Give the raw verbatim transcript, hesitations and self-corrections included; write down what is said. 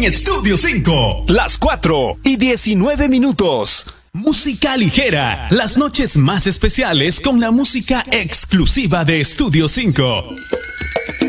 Estudio cinco. Las cuatro y diecinueve minutos. Música ligera. Las noches más especiales con la música exclusiva de Estudio cinco.